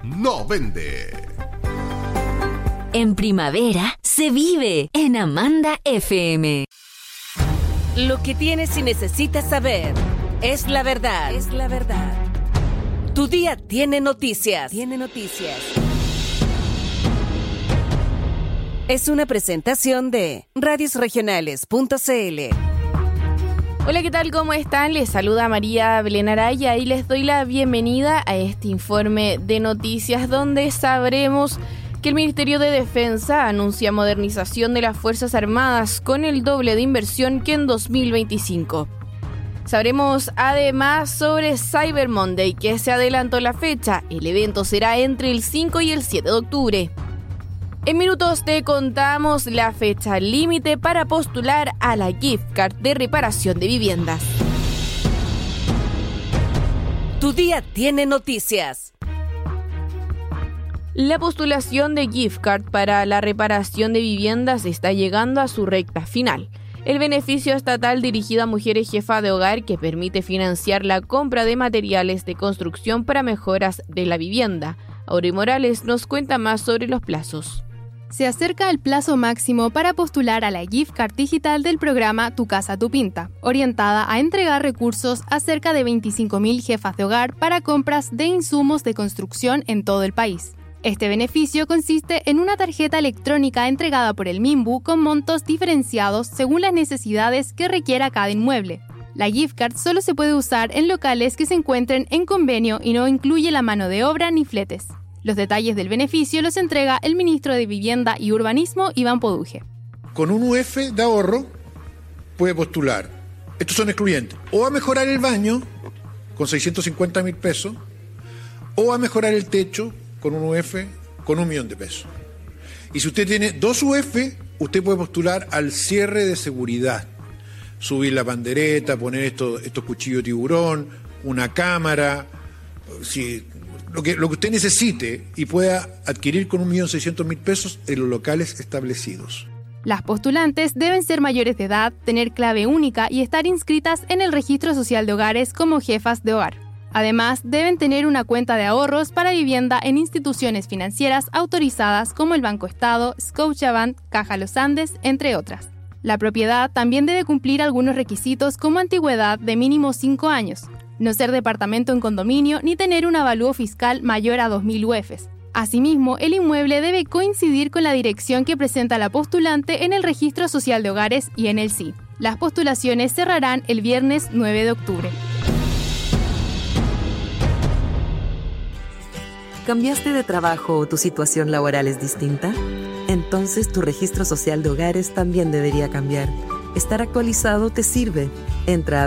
no vende. En primavera se vive en Amanda FM. Lo que tienes y necesitas saber es la verdad. Es la verdad. Tu día tiene noticias. Tiene noticias. Es una presentación de radiosregionales.cl. Hola, ¿qué tal? ¿Cómo están? Les saluda María Belén Araya y les doy la bienvenida a este informe de noticias donde sabremos que el Ministerio de Defensa anuncia modernización de las Fuerzas Armadas con el doble de inversión que en 2025. Sabremos además sobre Cyber Monday, que se adelantó la fecha. El evento será entre el 5 y el 7 de octubre. En minutos te contamos la fecha límite para postular a la Gift Card de reparación de viviendas. Tu día tiene noticias. La postulación de Gift Card para la reparación de viviendas está llegando a su recta final. El beneficio estatal dirigido a mujeres jefas de hogar que permite financiar la compra de materiales de construcción para mejoras de la vivienda. Auri Morales nos cuenta más sobre los plazos. Se acerca el plazo máximo para postular a la Gift Card digital del programa Tu Casa Tu Pinta, orientada a entregar recursos a cerca de 25.000 jefas de hogar para compras de insumos de construcción en todo el país. Este beneficio consiste en una tarjeta electrónica entregada por el MIMBU con montos diferenciados según las necesidades que requiera cada inmueble. La Gift Card solo se puede usar en locales que se encuentren en convenio y no incluye la mano de obra ni fletes. Los detalles del beneficio los entrega el ministro de Vivienda y Urbanismo, Iván Poduje. Con un UF de ahorro puede postular, estos son excluyentes, o a mejorar el baño con 650.000 pesos, o a mejorar el techo con un UF con 1.000.000 pesos. Y si usted tiene 2 UF, usted puede postular al cierre de seguridad, subir la pandereta, poner estos cuchillos tiburón, una cámara, lo que usted necesite y pueda adquirir con 1.600.000 pesos en los locales establecidos. Las postulantes deben ser mayores de edad, tener clave única y estar inscritas en el Registro Social de Hogares como jefas de hogar. Además, deben tener una cuenta de ahorros para vivienda en instituciones financieras autorizadas como el Banco Estado, Scotiabank, Caja Los Andes, entre otras. La propiedad también debe cumplir algunos requisitos como antigüedad de mínimo 5 años, no ser departamento en condominio ni tener un avalúo fiscal mayor a 2.000 UFs. Asimismo, el inmueble debe coincidir con la dirección que presenta la postulante en el Registro Social de Hogares y en el SID. Las postulaciones cerrarán el viernes 9 de octubre. ¿Cambiaste de trabajo o tu situación laboral es distinta? Entonces tu registro social de hogares también debería cambiar. Estar actualizado te sirve. Entra a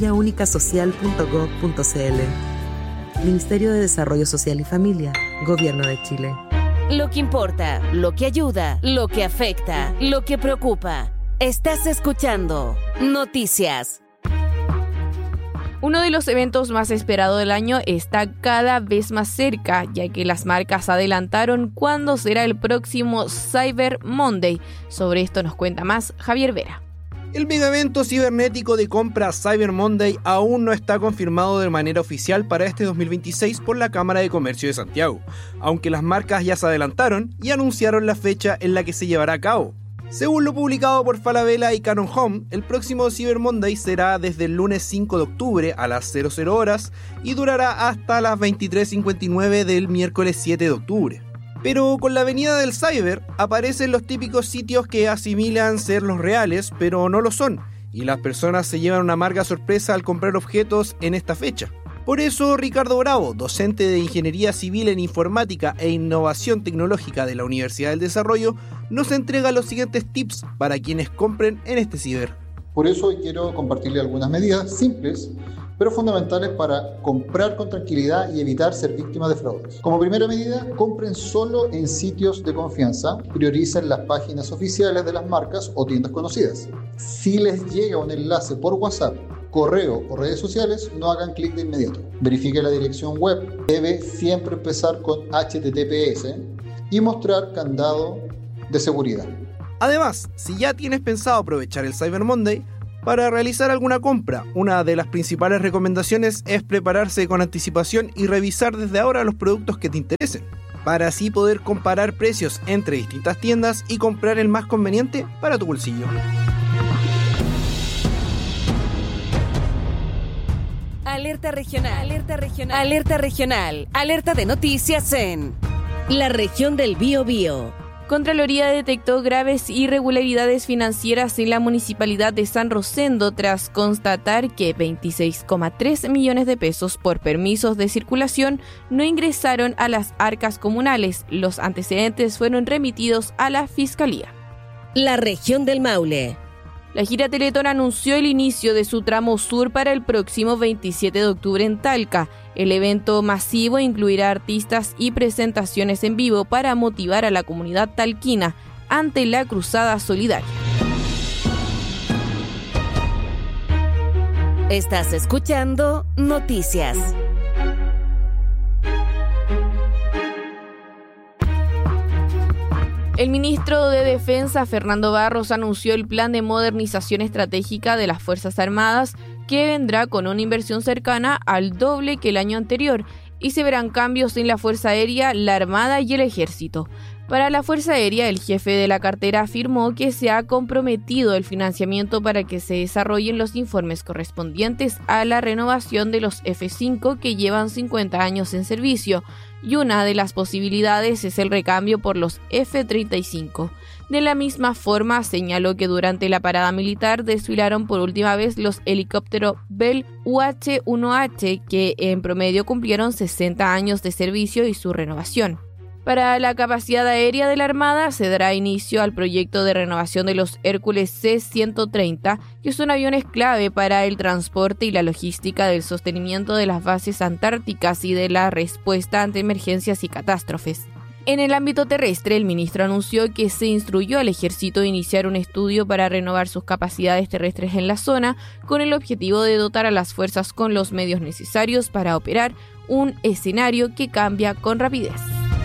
ventanillaunicasocial.gov.cl. Ministerio de Desarrollo Social y Familia, Gobierno de Chile. Lo que importa, lo que ayuda, lo que afecta, lo que preocupa. Estás escuchando Noticias. Uno de los eventos más esperados del año está cada vez más cerca, ya que las marcas adelantaron cuándo será el próximo Cyber Monday. Sobre esto nos cuenta más Javier Vera. El megaevento cibernético de compra Cyber Monday aún no está confirmado de manera oficial para este 2026 por la Cámara de Comercio de Santiago, aunque las marcas ya se adelantaron y anunciaron la fecha en la que se llevará a cabo. Según lo publicado por Falabella y Canon Home, el próximo Cyber Monday será desde el lunes 5 de octubre a las 00 horas y durará hasta las 23:59 del miércoles 7 de octubre. Pero con la venida del cyber aparecen los típicos sitios que asimilan ser los reales, pero no lo son, y las personas se llevan una amarga sorpresa al comprar objetos en esta fecha. Por eso, Ricardo Bravo, docente de Ingeniería Civil en Informática e Innovación Tecnológica de la Universidad del Desarrollo, nos entrega los siguientes tips para quienes compren en este ciber. Por eso hoy quiero compartirle algunas medidas simples, pero fundamentales para comprar con tranquilidad y evitar ser víctimas de fraudes. Como primera medida, compren solo en sitios de confianza, prioricen las páginas oficiales de las marcas o tiendas conocidas. Si les llega un enlace por WhatsApp, correo o redes sociales, no hagan clic de inmediato. Verifique la dirección web. Debe siempre empezar con HTTPS y mostrar candado de seguridad. Además, si ya tienes pensado aprovechar el Cyber Monday, Para realizar alguna compra, una de las principales recomendaciones es prepararse con anticipación y revisar desde ahora los productos que te interesen, para así poder comparar precios entre distintas tiendas y comprar el más conveniente para tu bolsillo. Alerta regional, alerta regional, alerta regional, alerta de noticias en la región del Biobío. Contraloría detectó graves irregularidades financieras en la municipalidad de San Rosendo tras constatar que 26,3 millones de pesos por permisos de circulación no ingresaron a las arcas comunales. Los antecedentes fueron remitidos a la Fiscalía. La región del Maule. La gira Teletón anunció el inicio de su tramo sur para el próximo 27 de octubre en Talca. El evento masivo incluirá artistas y presentaciones en vivo para motivar a la comunidad talquina ante la cruzada solidaria. Estás escuchando Noticias. El ministro de Defensa, Fernando Barros, anunció el plan de modernización estratégica de las Fuerzas Armadas, que vendrá con una inversión cercana al doble que el año anterior, y se verán cambios en la Fuerza Aérea, la Armada y el Ejército. Para la Fuerza Aérea, el jefe de la cartera afirmó que se ha comprometido el financiamiento para que se desarrollen los informes correspondientes a la renovación de los F-5 que llevan 50 años en servicio, y una de las posibilidades es el recambio por los F-35. De la misma forma, señaló que durante la parada militar desfilaron por última vez los helicópteros Bell UH-1H, que en promedio cumplieron 60 años de servicio y su renovación. Para la capacidad aérea de la Armada se dará inicio al proyecto de renovación de los Hércules C-130, que son aviones clave para el transporte y la logística del sostenimiento de las bases antárticas y de la respuesta ante emergencias y catástrofes. En el ámbito terrestre, el ministro anunció que se instruyó al Ejército a iniciar un estudio para renovar sus capacidades terrestres en la zona, con el objetivo de dotar a las fuerzas con los medios necesarios para operar un escenario que cambia con rapidez.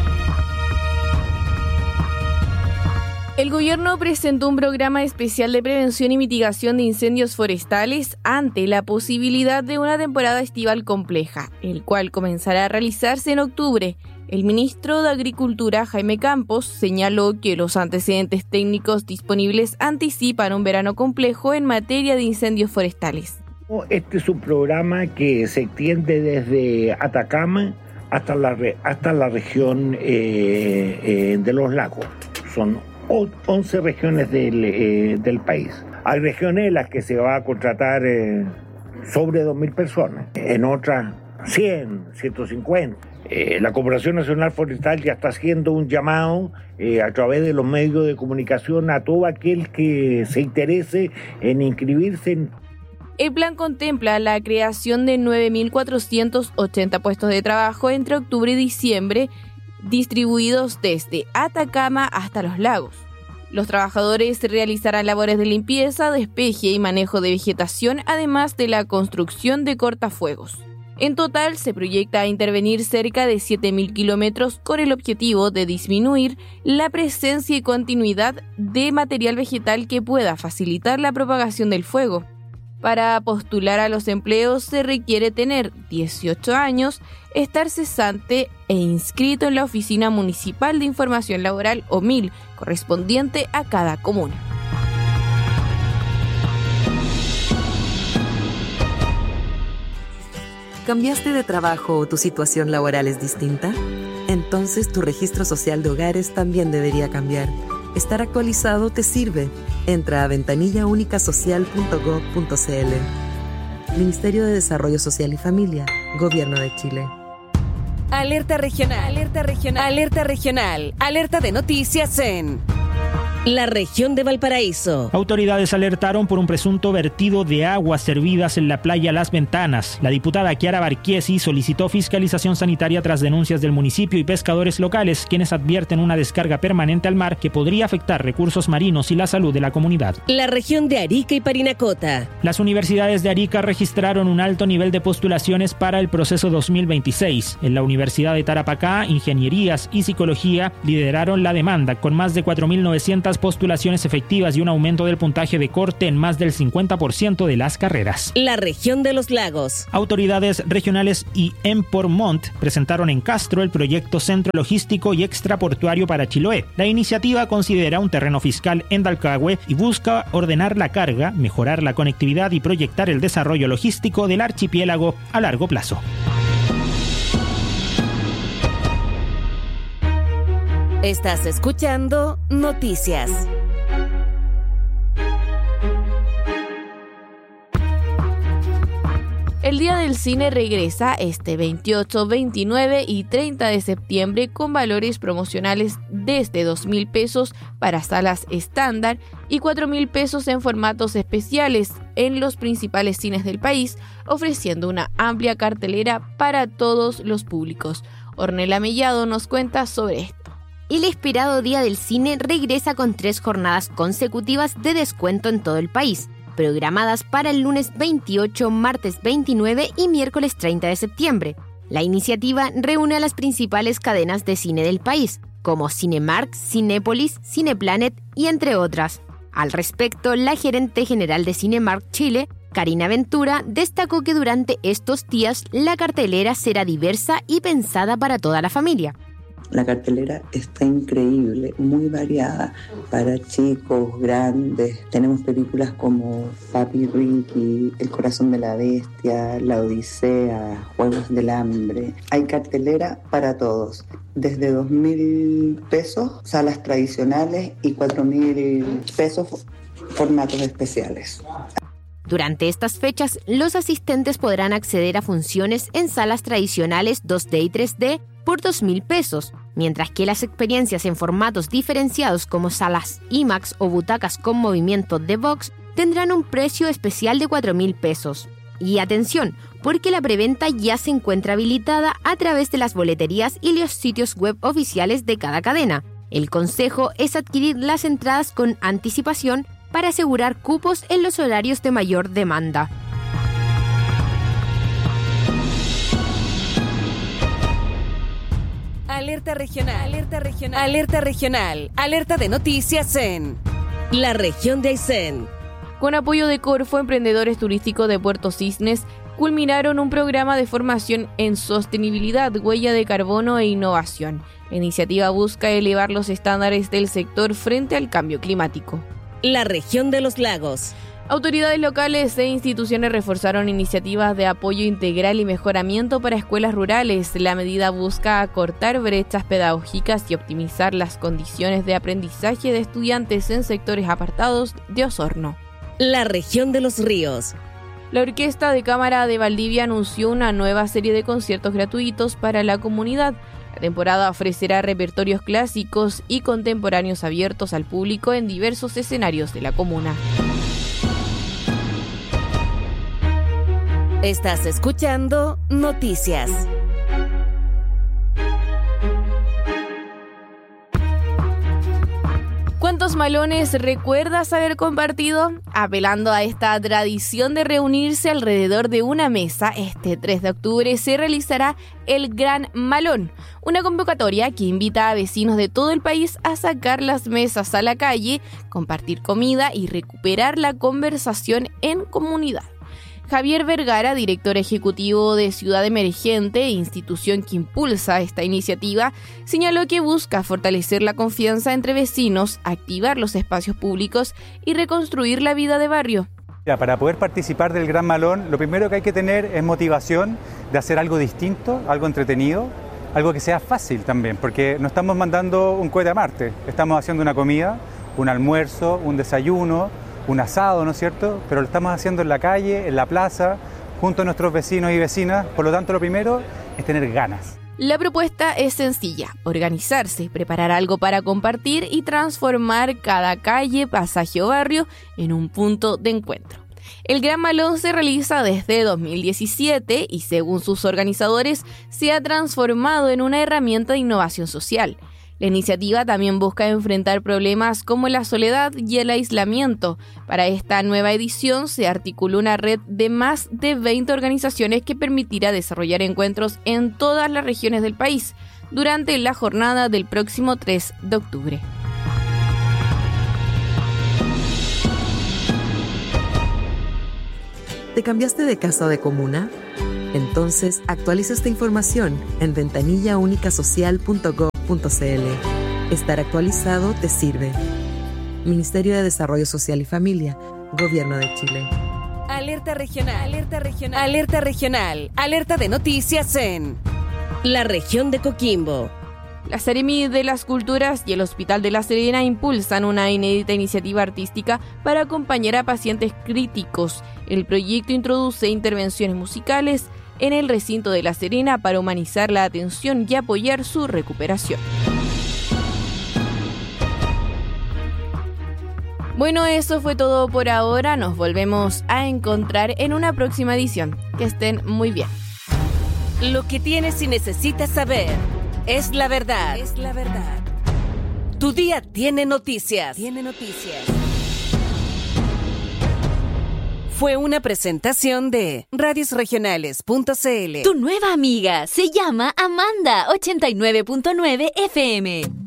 El gobierno presentó un programa especial de prevención y mitigación de incendios forestales ante la posibilidad de una temporada estival compleja, el cual comenzará a realizarse en octubre. El ministro de Agricultura, Jaime Campos, señaló que los antecedentes técnicos disponibles anticipan un verano complejo en materia de incendios forestales. Este es un programa que se extiende desde Atacama hasta la región de los lagos. Son 11 regiones del país. Hay regiones en las que se va a contratar sobre 2.000 personas, en otras 100, 150. La Corporación Nacional Forestal ya está haciendo un llamado a través de los medios de comunicación a todo aquel que se interese en inscribirse. El plan contempla la creación de 9.480 puestos de trabajo entre octubre y diciembre, distribuidos desde Atacama hasta los lagos. Los trabajadores realizarán labores de limpieza, despeje y manejo de vegetación, además de la construcción de cortafuegos. En total, se proyecta intervenir cerca de 7.000 kilómetros con el objetivo de disminuir la presencia y continuidad de material vegetal que pueda facilitar la propagación del fuego. Para postular a los empleos se requiere tener 18 años, estar cesante e inscrito en la Oficina Municipal de Información Laboral OMIL, correspondiente a cada comuna. ¿Cambiaste de trabajo o tu situación laboral es distinta? Entonces tu registro social de hogares también debería cambiar. Estar actualizado te sirve. Entra a ventanillaunicasocial.gov.cl. Ministerio de Desarrollo Social y Familia, Gobierno de Chile. Alerta regional, alerta regional, alerta regional, alerta de noticias en la región de Valparaíso. Autoridades alertaron por un presunto vertido de aguas servidas en la playa Las Ventanas. La diputada Chiara Barchiesi solicitó fiscalización sanitaria tras denuncias del municipio y pescadores locales, quienes advierten una descarga permanente al mar que podría afectar recursos marinos y la salud de la comunidad. La región de Arica y Parinacota. Las universidades de Arica registraron un alto nivel de postulaciones para el proceso 2026. En la Universidad de Tarapacá, Ingenierías y Psicología lideraron la demanda con más de 4.900 500 postulaciones efectivas y un aumento del puntaje de corte en más del 50% de las carreras. La región de los lagos. Autoridades regionales y Empormont presentaron en Castro el proyecto Centro Logístico y Extraportuario para Chiloé. La iniciativa considera un terreno fiscal en Dalcahue y busca ordenar la carga, mejorar la conectividad y proyectar el desarrollo logístico del archipiélago a largo plazo. Estás escuchando Noticias. El Día del Cine regresa este 28, 29 y 30 de septiembre con valores promocionales desde 2.000 pesos para salas estándar y 4.000 pesos en formatos especiales en los principales cines del país, ofreciendo una amplia cartelera para todos los públicos. Ornella Mellado nos cuenta sobre esto. El esperado Día del Cine regresa con 3 jornadas consecutivas de descuento en todo el país, programadas para el lunes 28, martes 29 y miércoles 30 de septiembre. La iniciativa reúne a las principales cadenas de cine del país, como Cinemark, Cinépolis, Cineplanet y entre otras. Al respecto, la gerente general de Cinemark Chile, Karina Ventura, destacó que durante estos días la cartelera será diversa y pensada para toda la familia. La cartelera está increíble, muy variada, para chicos, grandes. Tenemos películas como Papi Ricky, El corazón de la bestia, La Odisea, Juegos del Hambre. Hay cartelera para todos, desde 2.000 pesos, salas tradicionales, y 4.000 pesos, formatos especiales. Durante estas fechas, los asistentes podrán acceder a funciones en salas tradicionales 2D y 3D por 2.000 pesos, mientras que las experiencias en formatos diferenciados como salas IMAX o butacas con movimiento de box tendrán un precio especial de 4.000 pesos. Y atención, porque la preventa ya se encuentra habilitada a través de las boleterías y los sitios web oficiales de cada cadena. El consejo es adquirir las entradas con anticipación para asegurar cupos en los horarios de mayor demanda. Alerta regional, alerta regional, alerta regional, alerta de noticias en la región de Aysén. Con apoyo de Corfo, emprendedores turísticos de Puerto Cisnes culminaron un programa de formación en sostenibilidad, huella de carbono e innovación. La iniciativa busca elevar los estándares del sector frente al cambio climático. La región de los lagos. Autoridades locales e instituciones reforzaron iniciativas de apoyo integral y mejoramiento para escuelas rurales. La medida busca acortar brechas pedagógicas y optimizar las condiciones de aprendizaje de estudiantes en sectores apartados de Osorno. La región de los ríos. La Orquesta de Cámara de Valdivia anunció una nueva serie de conciertos gratuitos para la comunidad. La temporada ofrecerá repertorios clásicos y contemporáneos abiertos al público en diversos escenarios de la comuna. Estás escuchando Noticias. ¿Cuántos malones recuerdas haber compartido? Apelando a esta tradición de reunirse alrededor de una mesa, este 3 de octubre se realizará el Gran Malón, una convocatoria que invita a vecinos de todo el país a sacar las mesas a la calle, compartir comida y recuperar la conversación en comunidad. Javier Vergara, director ejecutivo de Ciudad Emergente, institución que impulsa esta iniciativa, señaló que busca fortalecer la confianza entre vecinos, activar los espacios públicos y reconstruir la vida de barrio. Para poder participar del Gran Malón, lo primero que hay que tener es motivación de hacer algo distinto, algo entretenido, algo que sea fácil también, porque no estamos mandando un cohete a Marte, estamos haciendo una comida, un almuerzo, un desayuno, un asado, ¿no es cierto? Pero lo estamos haciendo en la calle, en la plaza, junto a nuestros vecinos y vecinas. Por lo tanto, lo primero es tener ganas. La propuesta es sencilla: organizarse, preparar algo para compartir y transformar cada calle, pasaje o barrio en un punto de encuentro. El Gran Malón se realiza desde 2017 y, según sus organizadores, se ha transformado en una herramienta de innovación social. La iniciativa también busca enfrentar problemas como la soledad y el aislamiento. Para esta nueva edición se articuló una red de más de 20 organizaciones que permitirá desarrollar encuentros en todas las regiones del país durante la jornada del próximo 3 de octubre. ¿Te cambiaste de casa o de comuna? Entonces, actualiza esta información en ventanillaunicasocial.gov.cl. Estar actualizado te sirve. Ministerio de Desarrollo Social y Familia, Gobierno de Chile. Alerta regional, alerta regional, alerta regional, alerta de noticias en la región de Coquimbo. La Seremi de las Culturas y el Hospital de La Serena impulsan una inédita iniciativa artística para acompañar a pacientes críticos. El proyecto introduce intervenciones musicales en el recinto de La Serena para humanizar la atención y apoyar su recuperación. Bueno, eso fue todo por ahora. Nos volvemos a encontrar en una próxima edición. Que estén muy bien. Lo que tienes y necesitas saber es la verdad. Es la verdad. Tu día tiene noticias. Tiene noticias. Fue una presentación de radiosregionales.cl. Tu nueva amiga se llama Amanda 89.9 FM.